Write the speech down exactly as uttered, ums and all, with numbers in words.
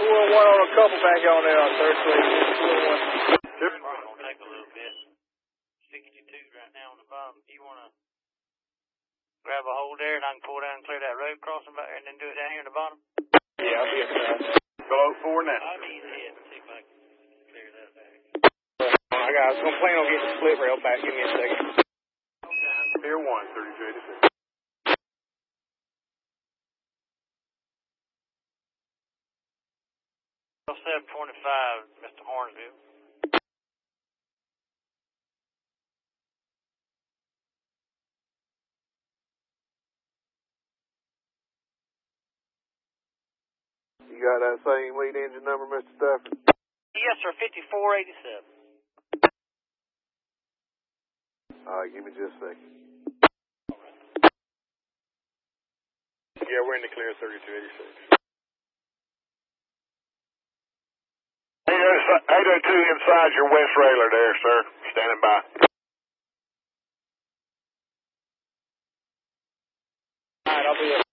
oh one on a couple back on there on third street. two oh one. It's going to take a little bit. sixty-two right now on the bottom. You want to grab a hold there and I can pull down and clear that road crossing back there and then do it down here in the bottom? Yeah, I'll be at that. Go oh four now. I'll need to hit and see if I can clear that back. I got, I was going to plan on getting the split rail back. Give me a second. Pier one, thirty-two eighty-six. seven twenty-five, Mister Hornsville. You got that same lead engine number, Mister Stafford? Yes, sir, fifty-four eighty-seven. All right, give me just a second. Yeah, we're in the clear, thirty-two eighty-six. eight oh two inside your west railer there, sir. Standing by. All right, I'll be there.